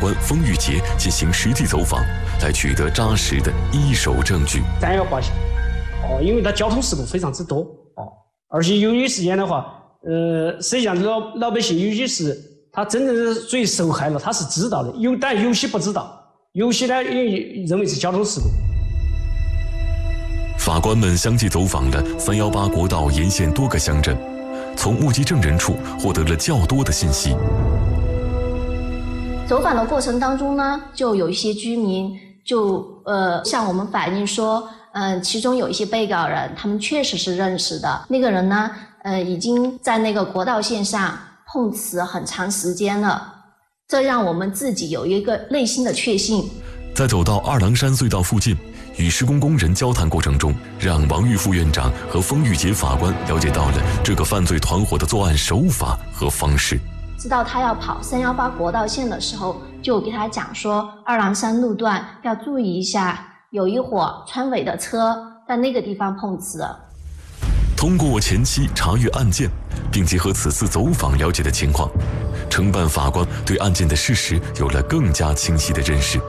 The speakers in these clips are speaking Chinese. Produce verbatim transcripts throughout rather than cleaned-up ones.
官封玉杰进行实地走访，来取得扎实的一手证据。 三幺八线，哦，因为它交通事故非常之多，哦，而且由于时间的话，呃，实际上老老百姓有些是他真正是属于受害了，他是知道的，有但有些不知道，有些呢也认为是交通事故。 法官们相继走访了三幺八国道沿线多个乡镇，从目击证人处获得了较多的信息。 走访的过程当中呢，就有一些居民就呃向我们反映说，嗯、呃，其中有一些被告人，他们确实是认识的。那个人呢，呃，已经在那个国道线上碰瓷很长时间了，这让我们自己有一个内心的确信。 在走到二郎山隧道附近，与施工工人交谈过程中，让王玉副院长和封玉杰法官了解到了这个犯罪团伙的作案手法和方式。 知道他要跑三幺八国道线的时候，就给他讲说，二郎山路段要注意一下，有一伙川尾的车在那个地方碰瓷。 通过前期查阅案件，并结合此次走访了解的情况，承办法官对案件的事实有了更加清晰的认识。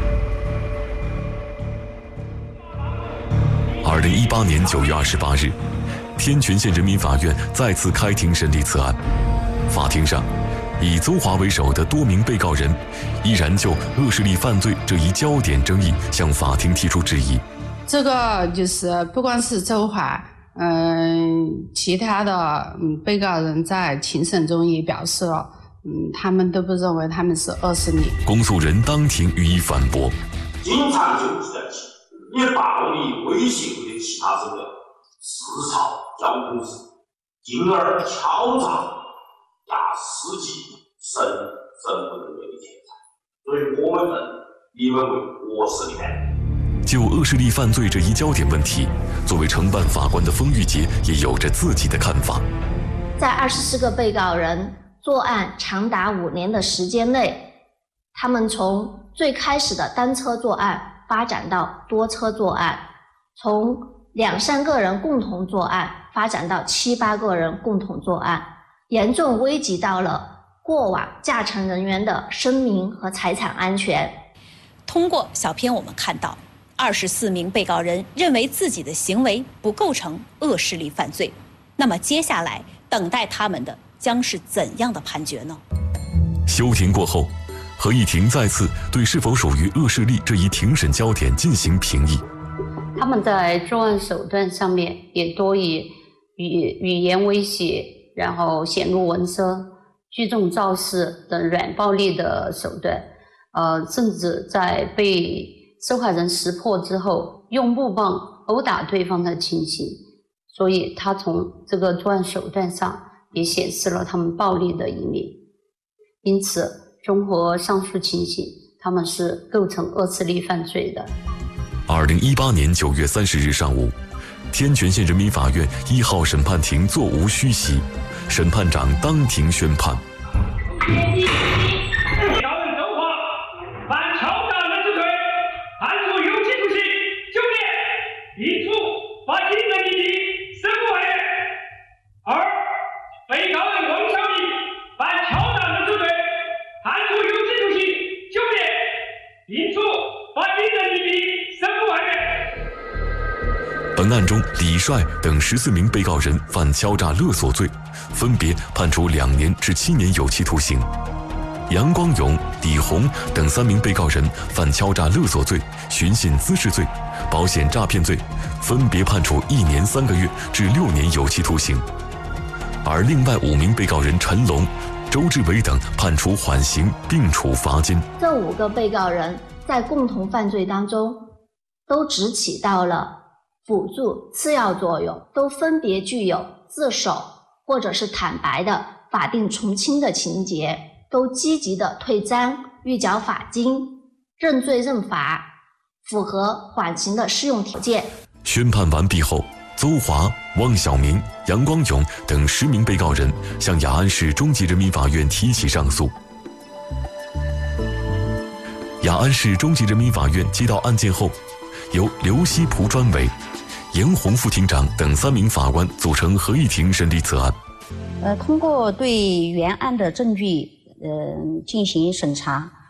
二零一八年九月二十八日，天全县人民法院再次开庭审理此案。法庭上，以邹华为首的多名被告人依然就恶势力犯罪这一焦点争议向法庭提出质疑。 这个就是不光是邹华，嗯，其他的嗯被告人在庭审中也表示了，嗯，他们都不认为他们是恶势力。 公诉人当庭予以反驳： 经常就在起，以暴力威胁或者其他手段刺吵交通时，进而敲诈压司机身身份人员的钱财，所以我们认你们为恶势力犯罪。 就恶势力犯罪这一焦点问题，作为承办法官的封玉杰也有着自己的看法。 在二十四个被告人作案长达五年的时间内，他们从最开始的单车作案发展到多车作案，从两三个人共同作案发展到七八个人共同作案，严重危及到了过往驾乘人员的生命和财产安全。 通过小片我们看到，二十四名被告人认为自己的行为不构成恶势力犯罪，那么接下来等待他们的将是怎样的判决呢？ 休庭过后，合议庭再次对是否属于恶势力这一庭审焦点进行评议。 他们在作案手段上面也多以语语言威胁，然后显露文声、聚众肇事等软暴力的手段，呃，甚至在被受害人识破之后，用木棒殴打对方的情形。所以，他从这个作案手段上也显示了他们暴力的一面。因此，综合上述情形，他们是构成恶势力犯罪的。 二零一八年九月三十日上午，天全县人民法院一号审判庭座无虚席，审判长当庭宣判。本案中，李帅等十四名被告人犯敲诈勒索罪，分别判处两年至七年有期徒刑；杨光勇、李红等三名被告人犯敲诈勒索罪、寻衅滋事罪、保险诈骗罪，分别判处一年三个月至六年有期徒刑。而另外五名被告人陈龙、周志伟等判处缓刑并处罚金。 这五个被告人在共同犯罪当中都只起到了辅助次要作用，都分别具有自首或者是坦白的法定从轻的情节，都积极的退赃、预缴法金、认罪认罚，符合缓刑的适用条件。 宣判完毕后，邹华、汪晓明、杨光勇等十名被告人向雅安市中级人民法院提起上诉。雅安市中级人民法院接到案件后，由刘希普专委、严红副庭长等三名法官组成合议庭审理此案。 呃，通过对原案的证据呃进行审查，